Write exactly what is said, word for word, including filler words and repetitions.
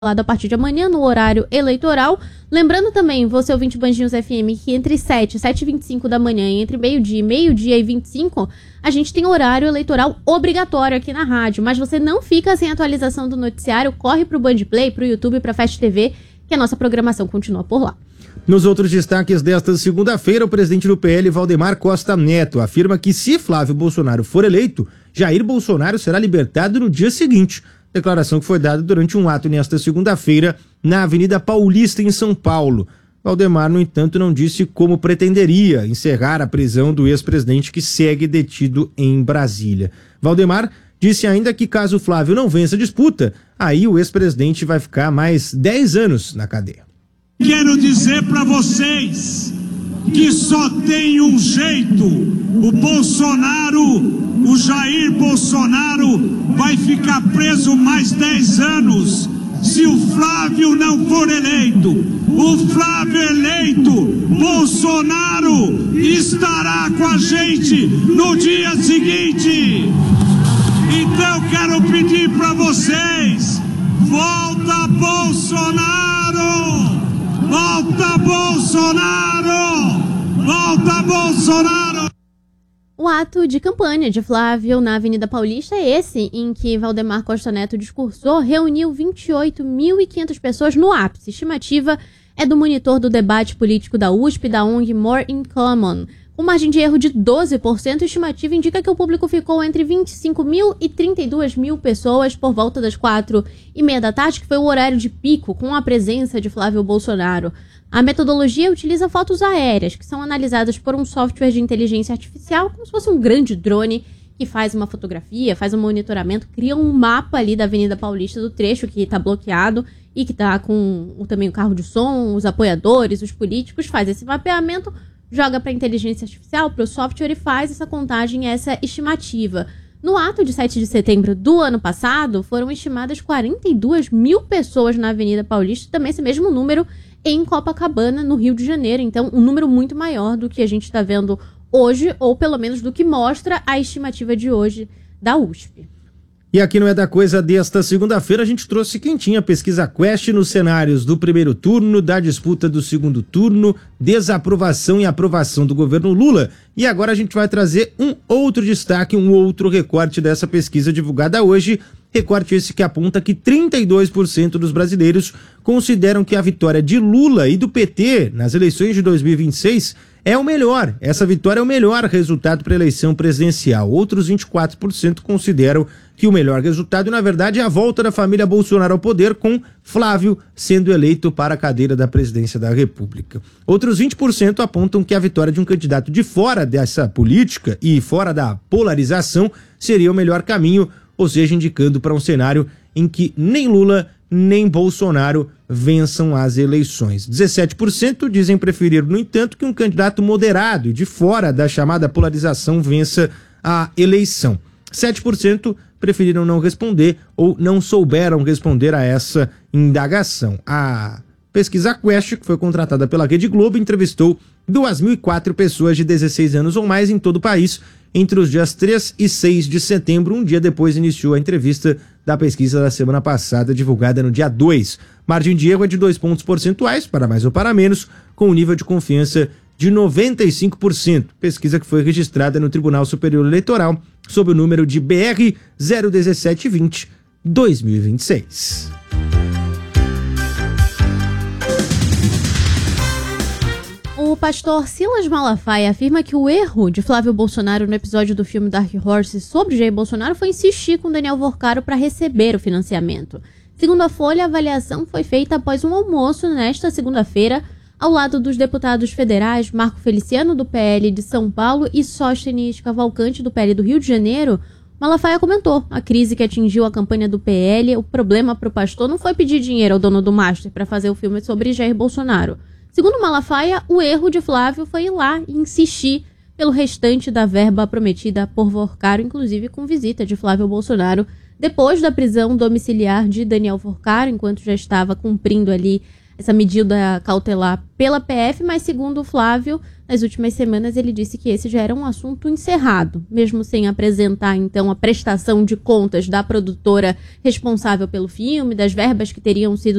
a partir de amanhã no horário eleitoral. Lembrando também, você ouvinte Band News F M, que entre sete e sete e vinte e cinco da manhã e entre meio-dia e meio-dia e vinte e cinco, a gente tem horário eleitoral obrigatório aqui na rádio. Mas você não fica sem atualização do noticiário, corre pro Band Play, pro YouTube, pra Fast T V, que a nossa programação continua por lá. Nos outros destaques desta segunda-feira, o presidente do P L, Valdemar Costa Neto, afirma que se Flávio Bolsonaro for eleito, Jair Bolsonaro será libertado no dia seguinte. Declaração que foi dada durante um ato nesta segunda-feira na Avenida Paulista, em São Paulo. Valdemar, no entanto, não disse como pretenderia encerrar a prisão do ex-presidente que segue detido em Brasília. Valdemar disse ainda que caso Flávio não vença a disputa, aí o ex-presidente vai ficar mais dez anos na cadeia. Quero dizer para vocês que só tem um jeito: o Bolsonaro, o Jair Bolsonaro vai ficar preso mais dez anos se o Flávio não for eleito. O Flávio eleito, Bolsonaro estará com a gente no dia seguinte. Então quero pedir para vocês: volta Bolsonaro! Volta Bolsonaro! Volta Bolsonaro! O ato de campanha de Flávio na Avenida Paulista é esse, em que Valdemar Costa Neto discursou, reuniu vinte e oito mil e quinhentas pessoas no ápice. Estimativa é do monitor do debate político da U S P, da O N G More in Common. Com margem de erro de doze por cento, a estimativa indica que o público ficou entre vinte e cinco mil e trinta e duas mil pessoas por volta das quatro e meia da tarde, que foi o horário de pico, com a presença de Flávio Bolsonaro. A metodologia utiliza fotos aéreas, que são analisadas por um software de inteligência artificial, como se fosse um grande drone que faz uma fotografia, faz um monitoramento, cria um mapa ali da Avenida Paulista, do trecho que está bloqueado e que está com também o carro de som, os apoiadores, os políticos, faz esse mapeamento, joga para a inteligência artificial, para o software e faz essa contagem, essa estimativa. No ato de sete de setembro do ano passado, foram estimadas quarenta e duas mil pessoas na Avenida Paulista, também esse mesmo número em Copacabana, no Rio de Janeiro. Então, um número muito maior do que a gente está vendo hoje, ou pelo menos do que mostra a estimativa de hoje da U S P. E aqui no É da Coisa desta segunda-feira, a gente trouxe quentinha a pesquisa Quest nos cenários do primeiro turno, da disputa do segundo turno, desaprovação e aprovação do governo Lula. E agora a gente vai trazer um outro destaque, um outro recorte dessa pesquisa divulgada hoje. Recorte esse que aponta que trinta e dois por cento dos brasileiros consideram que a vitória de Lula e do P T nas eleições de dois mil e vinte e seis é o melhor. Essa vitória é o melhor resultado para a eleição presidencial. Outros vinte e quatro por cento consideram que o melhor resultado, na verdade, é a volta da família Bolsonaro ao poder, com Flávio sendo eleito para a cadeira da presidência da República. Outros vinte por cento apontam que a vitória de um candidato de fora dessa política e fora da polarização seria o melhor caminho, ou seja, indicando para um cenário em que nem Lula nem Bolsonaro vençam as eleições. dezessete por cento dizem preferir, no entanto, que um candidato moderado e de fora da chamada polarização vença a eleição. sete por cento preferiram não responder ou não souberam responder a essa indagação. A pesquisa Quest, que foi contratada pela Rede Globo, entrevistou duas mil e quatro pessoas de dezesseis anos ou mais em todo o país entre os dias três e seis de setembro. Um dia depois iniciou a entrevista da pesquisa da semana passada, divulgada no dia dois. Margem de erro é de dois pontos percentuais, para mais ou para menos, com um nível de confiança de noventa e cinco por cento. Pesquisa que foi registrada no Tribunal Superior Eleitoral sob o número de B R zero um sete dois zero dois mil e vinte e seis. O pastor Silas Malafaia afirma que o erro de Flávio Bolsonaro no episódio do filme Dark Horse sobre Jair Bolsonaro foi insistir com Daniel Vorcaro para receber o financiamento. Segundo a Folha, a avaliação foi feita após um almoço nesta segunda-feira, ao lado dos deputados federais Marco Feliciano, do P L de São Paulo, e Sóstenes Cavalcante, do P L do Rio de Janeiro. Malafaia comentou a crise que atingiu a campanha do P L. O problema para o pastor não foi pedir dinheiro ao dono do Master para fazer o filme sobre Jair Bolsonaro. Segundo Malafaia, o erro de Flávio foi ir lá e insistir pelo restante da verba prometida por Vorcaro, inclusive com visita de Flávio Bolsonaro, depois da prisão domiciliar de Daniel Vorcaro, enquanto já estava cumprindo ali essa medida cautelar pela P F, mas segundo o Flávio, nas últimas semanas ele disse que esse já era um assunto encerrado, mesmo sem apresentar então a prestação de contas da produtora responsável pelo filme, das verbas que teriam sido